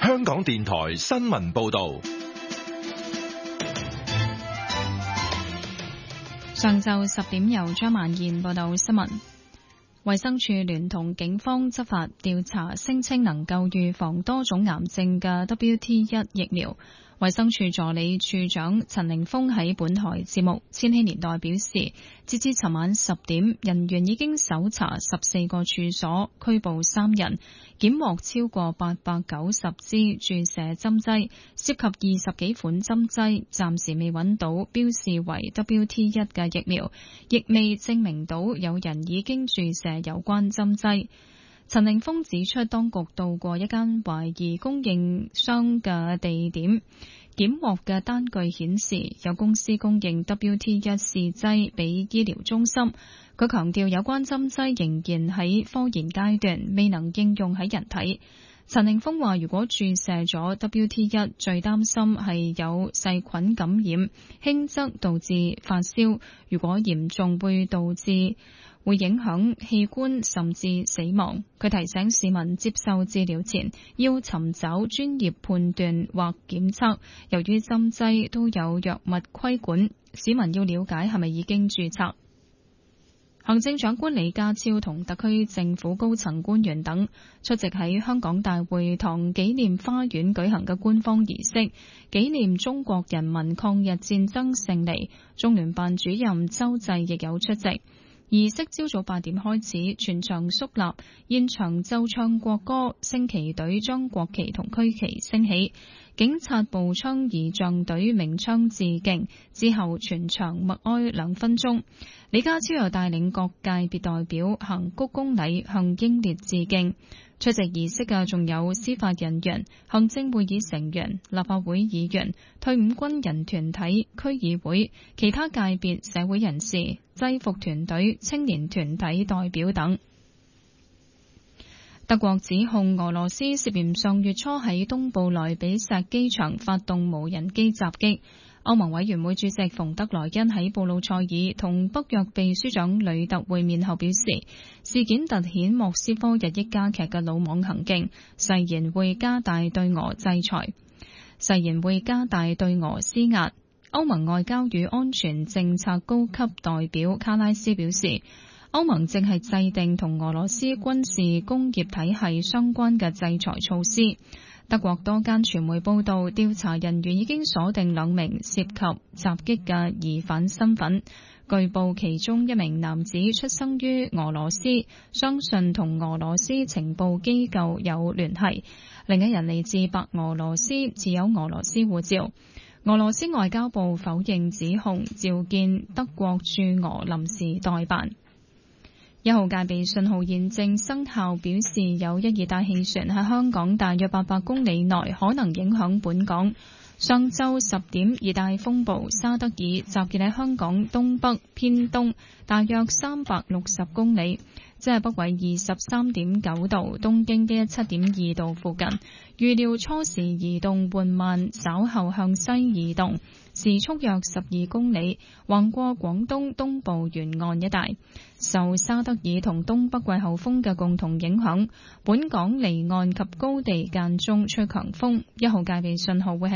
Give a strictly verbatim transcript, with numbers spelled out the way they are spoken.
香港電台新聞報道。 上晝十點由張曼燕報道新聞。衛生署聯同警方執法調查，聲稱能夠預防多種癌症嘅 W T 一疫苗。衛生署助理處長陳凌峰喺本台節目《千禧年代》表示，截至尋晚十點，人員已經搜查十四個處所，拘捕三人，檢獲超過八百九十支注射針劑，涉及二十幾款針劑，暫時未揾到標示為 W T 一嘅疫苗，亦未證明到有人已經注射有關針劑。陳凌峰指出，當局到過一間懷疑供應商嘅地點，檢獲嘅單據顯示有公司供應 W T 一試劑俾醫療中心。佢強調有關針劑仍然喺科研階段，未能應用喺人體。陳凌峰話，如果注射咗 W T 一，最擔心係有細菌感染，輕則導致發燒，如果嚴重會導致會影響器官甚至死亡。佢提醒市民接受治療前要尋找專業判斷或檢測，由於針劑都有藥物規管，市民要了解係咪已經註冊。行政長官李家超同特區政府高層官員等出席喺香港大會堂紀念花園舉行嘅官方儀式，紀念中國人民抗日戰爭勝利。中聯辦主任周濟亦有出席。儀式朝早八點開始，全場肅立，現場奏唱國歌，升旗隊將國旗同區旗升起，警察步槍儀仗隊鳴槍致敬，之後全場默哀兩分鐘。李家超又帶領各界別代表行鞠躬禮向英烈致敬。出席儀式嘅仲有司法人員、行政會議成員、立法會議員、退伍軍人團體、區議會、其他界別社會人士、制服團隊、青年團體代表等。德國指控俄羅斯涉嫌上月初喺東部萊比錫機場發動無人機襲擊。歐盟委員會主席馮德萊恩喺布魯塞爾同北約秘書長呂特會面後表示，事件凸顯莫斯科日益加劇嘅魯莽行徑，誓言會加大對俄制裁，誓言會加大對俄施壓。歐盟外交與安全政策高級代表卡拉斯表示，歐盟正係制定同俄羅斯軍事工業體系相關嘅制裁措施。德國多間傳媒報道，調查人員已經鎖定兩名涉及襲擊嘅疑犯身份。據報其中一名男子出生於俄羅斯，相信同俄羅斯情報機構有聯繫。另一人嚟自白俄羅斯，持有俄羅斯護照。俄羅斯外交部否認指控，召見德國駐俄臨時代辦。一號戒備信號現正生效，表示有一熱帶氣旋喺香港大約八百公里內可能影響本港。上晝十點，熱帶風暴沙德爾集結喺香港東北偏東大約三百六十公里，即係北緯二十三點九度、東經一一七點二度附近。預料初時移動緩慢，稍後向西移動，時速約十二公里，橫過廣東東部沿岸一帶。受沙德爾同東北季候風嘅共同影響，本港離岸及高地間中吹強風。一號戒備信號會喺